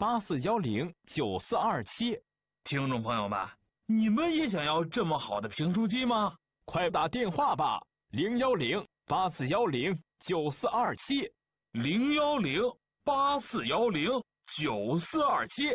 84109427。 听众朋友们，你们也想要这么好的评书机吗？ 快打电话吧，01084109427。 01084109427。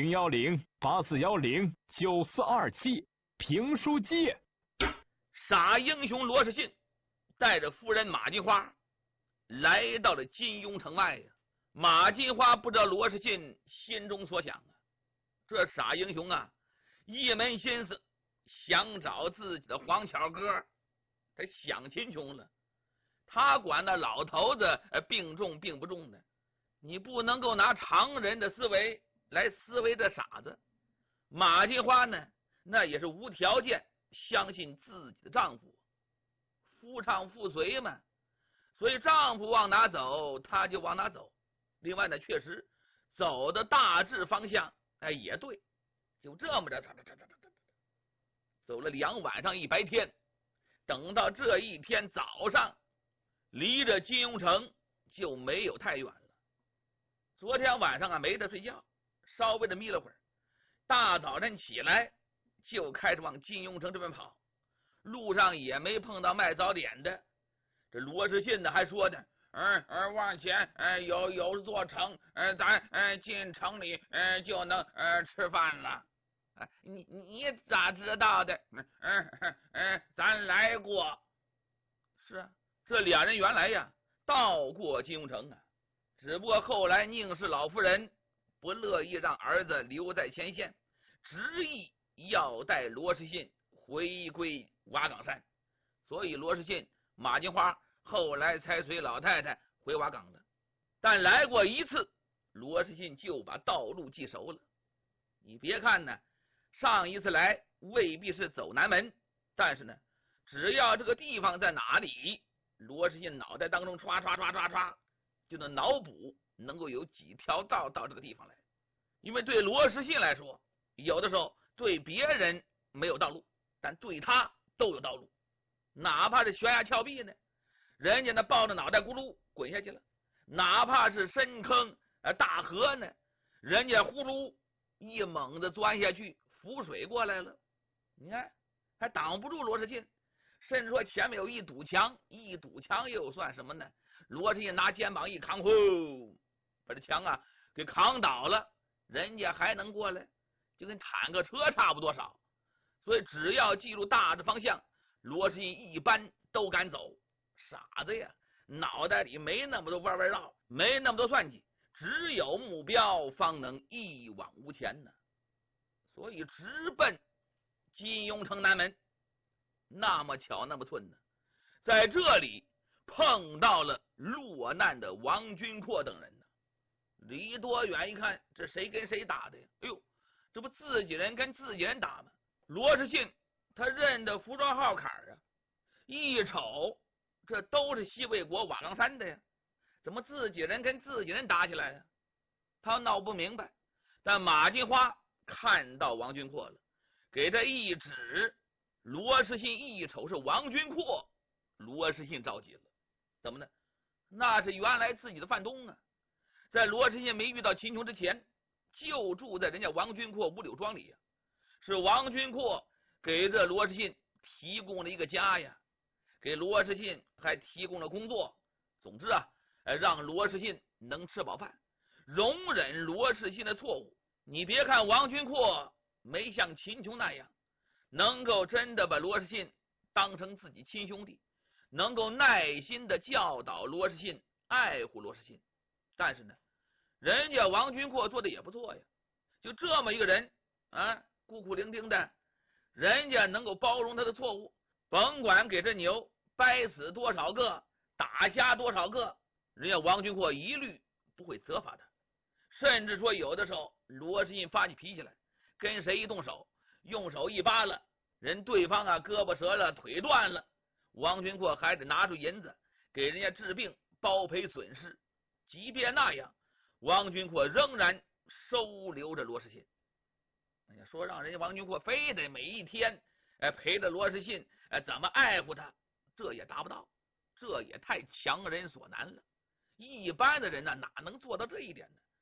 01084109427。评书机。 傻英雄罗士信带着夫人马金花来到了金庸城外呀。马金花不知道罗士信心中所想啊，这傻英雄啊，一门心思想找自己的黄巧哥，他想秦琼了。他管那老头子病重病不重的，你不能够拿常人的思维来思维这傻子。马金花呢，那也是无条件相信自己的丈夫，夫唱妇随嘛，所以丈夫往哪走他就往哪走。另外呢，确实走的大致方向也对，就这么着走了2晚上1白天，等到这一天早上，离着金庸城就没有太远了。昨天晚上没得睡觉，稍微的眯了会儿，大早晨起来就开始往金庸城这边跑，路上也没碰到卖早点的。这罗士信呢还说呢，往前有座城，咱进城里就能吃饭了。你咋知道的？咱来过。是啊，这俩人原来呀到过金庸城啊，只不过后来宁氏老夫人不乐意让儿子留在前线，执意要带罗士信回归瓦岗山，所以罗士信、马金花后来才随老太太回瓦岗的。但来过一次，罗士信就把道路记熟了。你别看呢，上一次来未必是走南门，但是呢，只要这个地方在哪里，罗士信脑袋当中唰就能脑补能够有几条道到这个地方来。因为对罗士信来说，有的时候对别人没有道路，但对他都有道路。哪怕是悬崖峭壁呢，人家那抱着脑袋咕噜滚下去了；哪怕是深坑大河呢，人家呼噜一猛子钻下去，浮水过来了。你看还挡不住罗士信，甚至说前面有一堵墙又算什么呢？罗士信拿肩膀一扛，呼，把这墙给扛倒了，人家还能过来，就跟坦克车差不多少。所以只要记住大的方向，罗士信一般都敢走。傻子呀，脑袋里没那么多弯弯绕，没那么多算计，只有目标方能一往无前呢。所以直奔金庸城南门。那么巧那么寸呢，在这里碰到了落难的王君阔等人呢。离多远一看，这谁跟谁打的呀？哎呦，这不自己人跟自己人打吗？罗士信他认得服装号坎啊，一瞅这都是西魏国瓦岗山的呀，怎么自己人跟自己人打起来呀？他闹不明白。但马金花看到王君阔了，给他一指，罗士信一瞅是王君阔，罗士信着急了。怎么呢？那是原来自己的范东啊，在罗士信没遇到秦琼之前，就住在人家王君阔五柳庄里呀。是王君阔给这罗士信提供了一个家呀，给罗士信还提供了工作。总之让罗士信能吃饱饭，容忍罗士信的错误。你别看王君阔没像秦琼那样能够真的把罗士信当成自己亲兄弟，能够耐心的教导罗士信，爱护罗士信，但是呢，人家王君阔做的也不错呀。就这么一个人孤苦伶仃的，人家能够包容他的错误，甭管给这牛掰死多少个，打瞎多少个，人家王君阔一律不会责罚他。甚至说有的时候罗士信发起脾气来，跟谁一动手，用手一扒拉，人对方胳膊折了腿断了，王君阔还得拿出银子给人家治病包赔损失。即便那样，王君阔仍然收留着罗士信。说让人家王君阔非得每一天陪着罗士信怎么爱护他，这也达不到，这也太强人所难了。一般的人哪能做到这一点呢？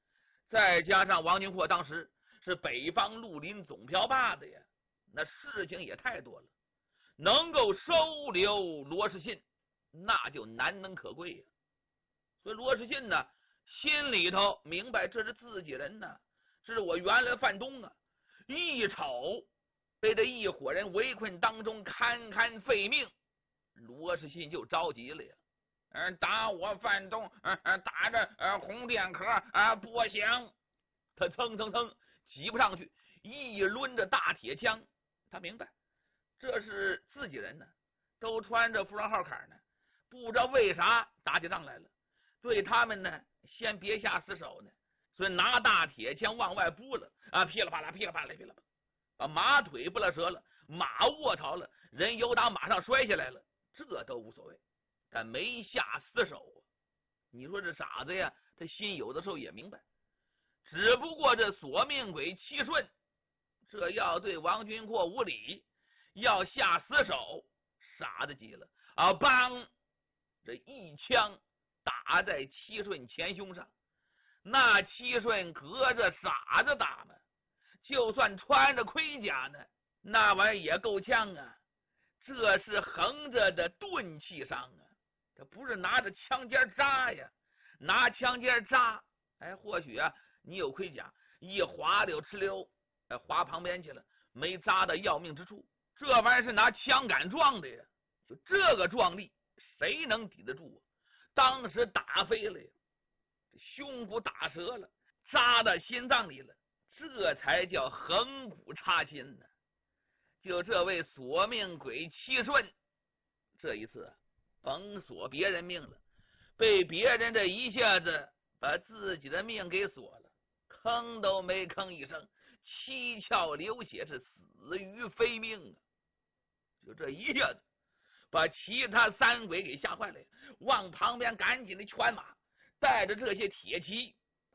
再加上王金阔当时是北方绿林总瓢把子呀，那事情也太多了，能够收留罗士信，那就难能可贵呀。所以罗士信呢，心里头明白这是自己人呢，这是我原来的范东啊。一瞅被这一伙人围困当中，堪堪废命，罗士信就着急了呀。打我范东，打着红电壳不行。他蹭蹭蹭挤不上去，一抡着大铁枪。他明白这是自己人呢，都穿着夫人号坎呢，不知道为啥打起仗来了。对他们呢，先别下死手呢，所以拿大铁枪往外扑了噼里啪啦，噼里啪啦，噼里啪啦，把马腿不了折了，马卧槽了，人由打马上摔下来了，这都无所谓，但没下死手啊。你说这傻子呀，他心有的时候也明白，只不过这索命鬼戚顺，这要对王君阔无礼，要下死手，傻子急了梆，这一枪打在戚顺前胸上。那戚顺隔着傻子打嘛，就算穿着盔甲呢，那玩意也够呛啊。这是横着的钝器伤啊，他不是拿着枪尖扎呀，拿枪尖扎，或许啊你有盔甲，一划溜哧溜，划旁边去了，没扎到要命之处。这玩意是拿枪杆撞的呀，就这个撞力，谁能抵得住啊？当时打飞了呀，胸骨打折了，扎到心脏里了，这才叫横骨插心呢。就这位索命鬼戚顺，这一次甭索别人命了，被别人这一下子把自己的命给索了，吭都没吭一声，七窍流血，是死于非命啊！就这一下子把其他三鬼给吓坏了，往旁边赶紧的劝马，带着这些铁骑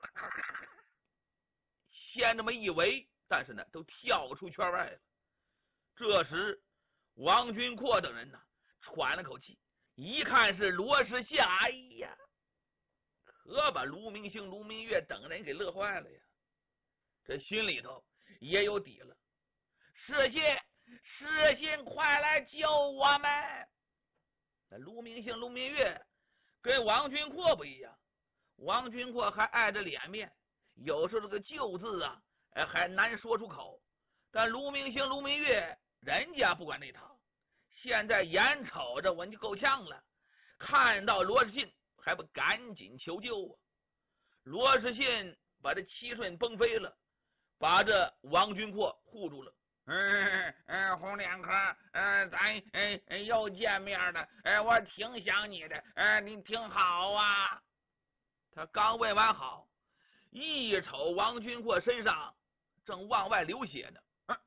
先这么一围，但是呢都跳出圈外了。这时王君阔等人呢喘了口气，一看是罗士信，哎呀，可把卢明星、卢明月等人给乐坏了呀。这心里头也有底了，士信快来救我们！那卢明星、卢明月跟王君阔不一样，王君阔还碍着脸面，有时候这个救字啊还难说出口，但卢明星、卢明月人家不管那套，现在眼瞅着我就够呛了，看到罗士信还不赶紧求救啊！罗士信把这戚顺崩飞了，把这王君阔护住了。红脸壳，咱又见面了，我挺想你的，你挺好啊。他刚问完好，一瞅王君阔身上正往外流血呢，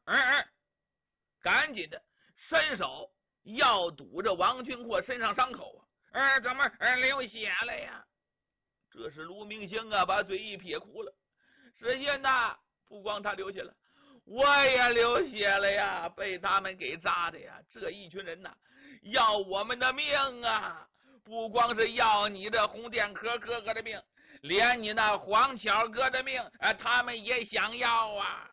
赶紧的伸手要堵着王君阔身上伤口啊！怎么流血了呀？这是卢明星啊，把嘴一撇哭了。士信呐，不光他流血了，我也流血了呀，被他们给扎的呀！这一群人呐，要我们的命啊！不光是要你这红电壳哥哥的命，连你那黄巧哥的命，他们也想要啊！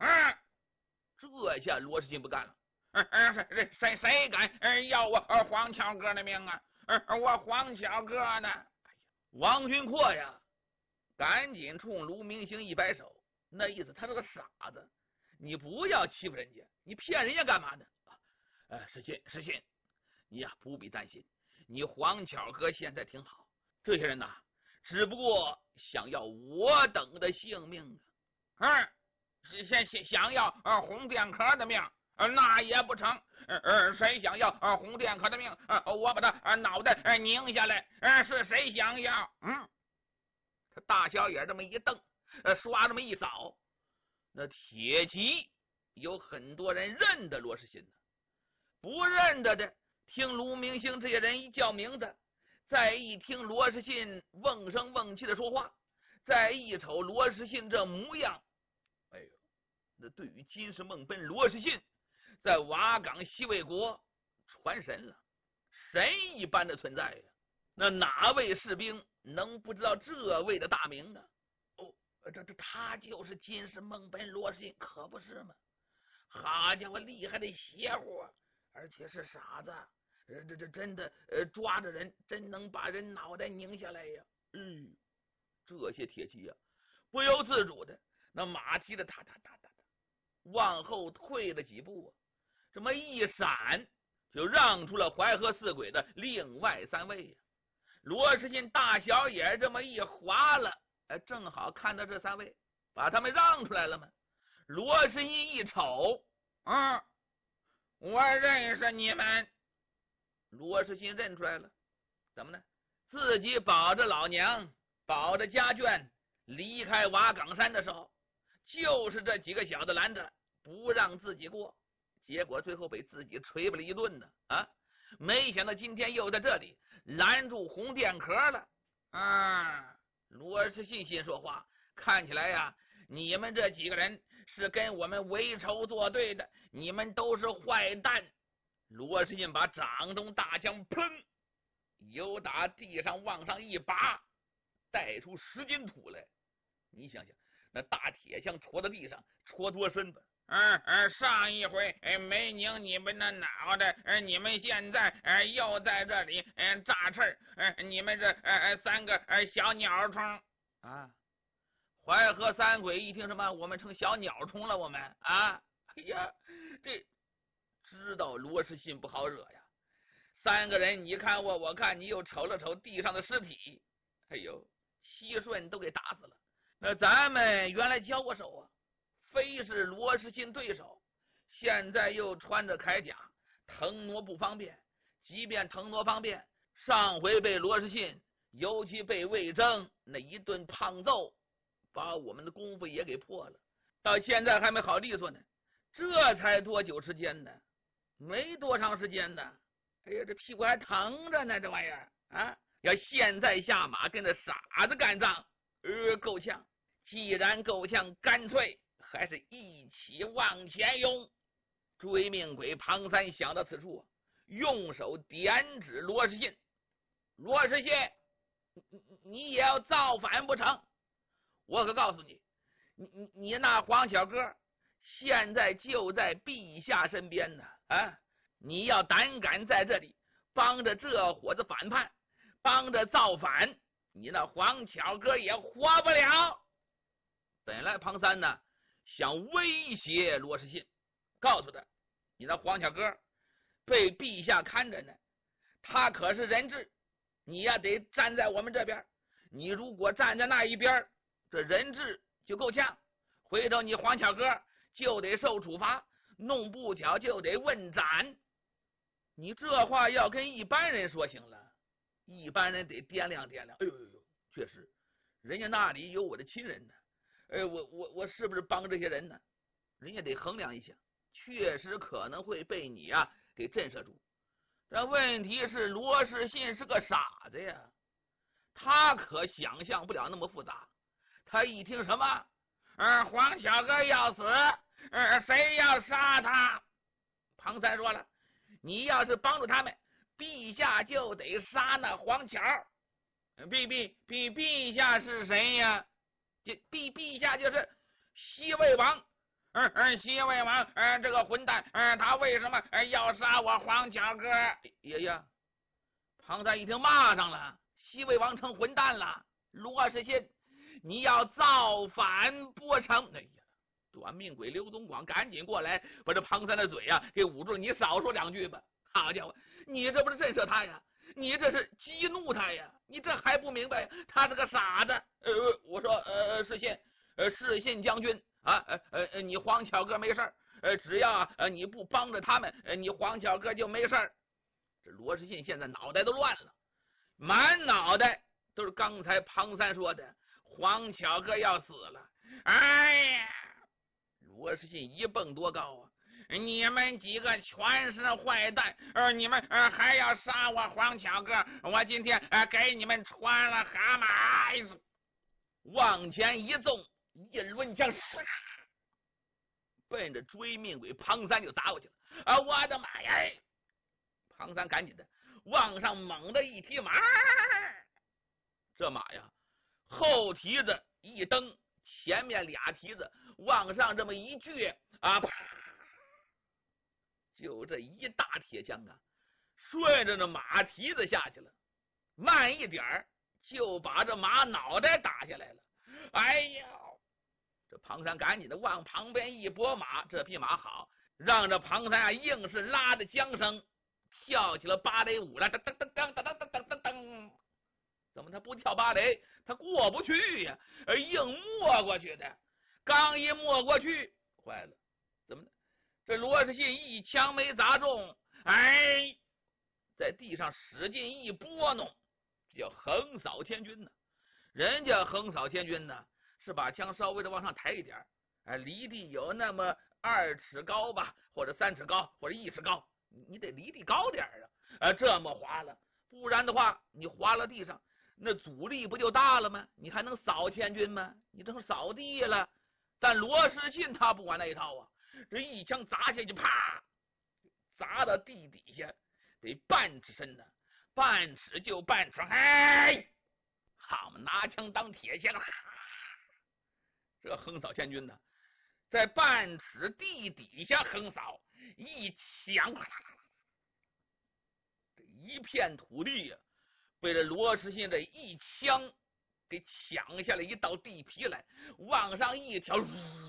这下罗士信不干了，谁敢要我黄巧哥的命啊？我黄巧哥呢？王君阔呀，赶紧冲卢明星一摆手，那意思他是个傻子，你不要欺负人家，你骗人家干嘛呢？士信，你呀不必担心，你黄巧哥现在挺好，这些人呐，只不过想要我等的性命啊！想要红电壳的命，那也不成。谁想要红电壳的命，我把他脑袋拧下来。是谁想要？他大小眼这么一瞪，刷这么一扫，那铁骑有很多人认得罗士信呢，不认得的听卢明星这些人一叫名字，再一听罗士信瓮声瓮气的说话，再一瞅罗士信这模样，哎呦，那对于金士孟奔罗士信在瓦岗西魏国传神了，神一般的存在呀！那哪位士兵能不知道这位的大名呢？ 他就是金氏蒙本罗士信，可不是吗？好家伙，厉害的邪乎，而且是傻子。这真的抓着人，真能把人脑袋拧下来呀！这些铁骑呀，不由自主的那马蹄的哒哒哒哒哒往后退了几步啊，这么一闪就让出了淮河四鬼的另外3位呀。罗士信大小眼这么一划了，正好看到这3位，把他们让出来了吗？罗士信一瞅，我认识你们。罗士信认出来了，怎么呢？自己保着老娘，保着家眷离开瓦岗山的时候，就是这几个小子拦着不让自己过，结果最后被自己锤了一顿呢！没想到今天又在这里拦住红电壳了。罗士信心说话，看起来呀，你们这几个人是跟我们为仇作对的，你们都是坏蛋。罗士信把掌中大枪砰，由打地上往上一拔，带出10斤土来。你想想，那大铁枪戳到地上，戳多深吧？上一回没拧你们的脑袋，你们现在又在这里炸刺儿，你们这3个小鸟虫啊！淮河3鬼一听什么，我们成小鸟虫了，我们哎呀，这知道罗士信不好惹呀。3个人你看我，我看你，又瞅了瞅地上的尸体，7顺都给打死了。那咱们原来交过手啊，非是罗士信对手，现在又穿着铠甲，腾挪不方便。即便腾挪方便，上回被罗士信，尤其被魏征那一顿胖揍，把我们的功夫也给破了，到现在还没好利索呢。这才多久时间呢？没多长时间呢。这屁股还疼着呢，这玩意儿要现在下马跟这傻子干仗，够呛。既然够呛，干脆还是一起往前涌。追命鬼庞三想到此处，用手点指罗士信：“罗士信，你也要造反不成？我可告诉你，你那黄小哥现在就在陛下身边呢！你要胆敢在这里帮着这伙子反叛，帮着造反，你那黄巧哥也活不了。”本来庞三呢想威胁罗士信，告诉他：“你那黄巧哥被陛下看着呢，他可是人质，你呀得站在我们这边。你如果站在那一边，这人质就够呛，回头你黄巧哥就得受处罚，弄不巧就得问斩。你这话要跟一般人说行了，一般人得掂量掂量。确实，人家那里有我的亲人呢。我是不是帮这些人呢？人家得衡量一下，确实可能会被你给震慑住。但问题是罗士信是个傻子呀，他可想象不了那么复杂。他一听什么黄小哥要死，谁要杀他？庞三说了，你要是帮助他们，陛下就得杀那黄巧。陛下是谁呀？陛下就是西魏王。西魏王这个混蛋，他为什么要杀我黄巧哥？庞三一听骂上了，西魏王成混蛋了。罗士信，你要造反不成？短命鬼刘总广赶紧过来把这庞三的嘴给捂住了。你少说2句吧。好家伙，你这不是震慑他呀，你这是激怒他呀，你这还不明白他是个傻子。我说士信将军你黄巧哥没事只要你不帮着他们，你黄巧哥就没事。这罗士信现在脑袋都乱了，满脑袋都是刚才庞三说的黄巧哥要死了。罗士信一蹦多高啊！你们几个全是坏蛋，你们还要杀我黄巧哥，我今天给你们穿了蛤蟆！往前一纵，一抡枪，奔着追命鬼庞三就打过去了。我的妈呀！庞三赶紧的往上猛地一踢马，这马呀后蹄子一蹬， 前面俩蹄子往上这么一撅啊，啪！就这一大铁枪啊，顺着那马蹄子下去了，慢一点就把这马脑袋打下来了。哎呀！这庞山赶紧的往旁边一拨马，这匹马好，让这庞山硬是拉着缰绳，跳起了芭蕾舞了，噔噔噔噔噔噔噔噔噔。怎么他不跳芭蕾？他过不去呀，硬没过去的。刚一没过去，坏了，怎么的？这罗世信一枪没砸中，哎，在地上使劲一拨弄，这叫横扫千军呢。人家横扫千军呢，是把枪稍微的往上抬一点，离地有那么2尺高吧，或者3尺高，或者1尺高，你得离地高点啊，这么滑了，不然的话，你滑了地上，那阻力不就大了吗？你还能扫千军吗？你这扫地了。但罗世信他不管那一套啊，这一枪砸下去，啪，砸到地底下，得半尺深呢，半尺就半尺，哎，好嘛，拿枪当铁枪，这横扫千军呢，在半尺地底下横扫，一枪，这一片土地呀，被这罗世信这一枪给抢下来一道地皮来，往上一挑，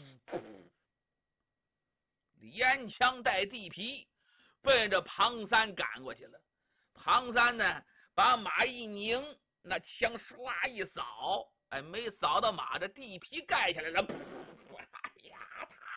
连枪带地皮奔着庞三赶过去了。庞三呢，把马一拧，那枪唰一扫，没扫到马，这地皮盖下来了。哎呀，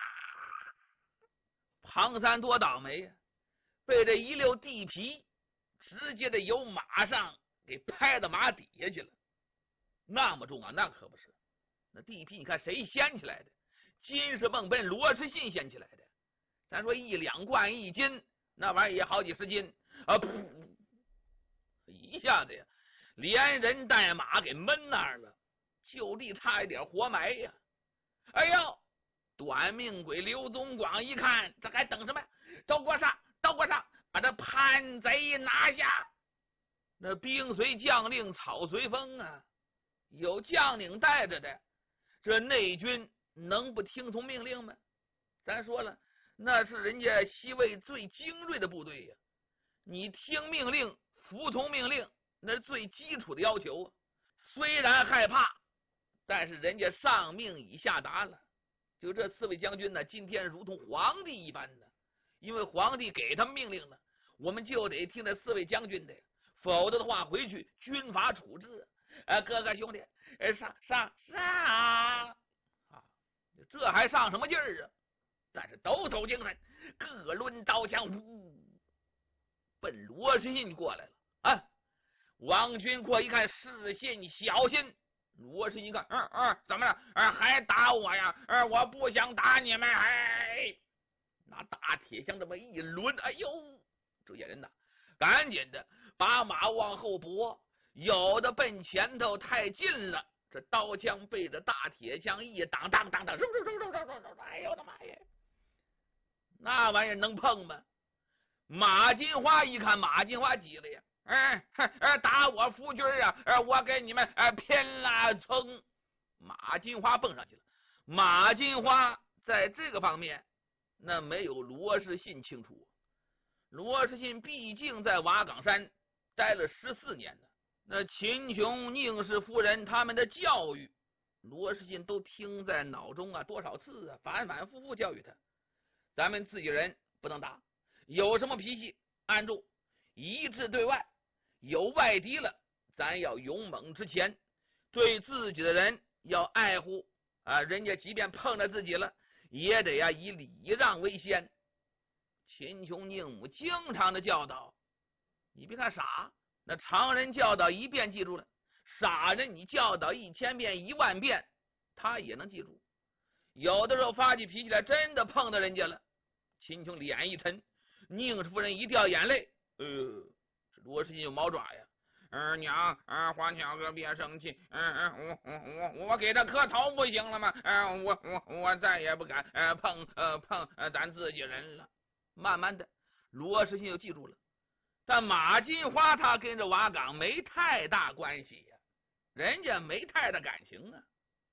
庞三多倒霉呀，被这一溜地皮直接的由马上给拍到马底下去了。那么重啊，那可不是。那地皮你看谁掀起来的？金世梦奔罗世信掀起来的。咱说1、2贯1斤，那玩意儿也好几十斤啊！噗，一下子呀，连人带马给闷那儿了，就地差一点活埋呀！哎呦，短命鬼刘宗广一看，这还等什么？都给我上，都给我上，把这叛贼拿下！那兵随将令，草随风啊，有将领带着的，这内军能不听从命令吗？咱说了，那是人家西魏最精锐的部队呀，你听命令，服从命令，那是最基础的要求啊。虽然害怕，但是人家上命已下达了。就这4位将军呢，今天如同皇帝一般的，因为皇帝给他们命令了，我们就得听这4位将军的，否则的话回去军法处置。哥哥兄弟，上啊！这还上什么劲儿啊？但是抖擞精神，各抡刀枪，奔罗世信过来了啊！王军阔一看，视信小心。罗世信一看，怎么了？还打我呀？我不想打你们，拿大铁枪这么一抡，哎呦，这些人呐，赶紧的把马往后拨，有的奔前头太近了，这刀枪被这大铁枪一挡，当当当，哎呦我的妈呀！那玩意儿能碰吗？马金花一看，马金花急了呀！打我夫君啊！我给你们拼了！噌，马金花蹦上去了。马金花在这个方面，那没有罗世信清楚。罗世信毕竟在瓦岗山待了14年呢，那秦琼、宁氏夫人他们的教育，罗世信都听在脑中啊，多少次啊，反反复复教育他。咱们自己人不能打，有什么脾气按住，一致对外。有外敌了，咱要勇猛之前，对自己的人要爱护啊！人家即便碰着自己了，也得以礼让为先。秦琼宁母经常的教导，你别看傻，那常人教导1遍记住了，傻人你教导1000遍1万遍，他也能记住。有的时候发起脾气来，真的碰到人家了，秦琼脸一沉，宁氏夫人一掉眼泪，罗世信有毛爪呀！娘，华强哥别生气，我给他磕头不行了吗？我再也不敢碰咱自己人了。慢慢的，罗世信就记住了。但马金花他跟着瓦岗没太大关系呀，人家没太大感情啊，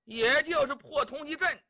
也就是破通缉阵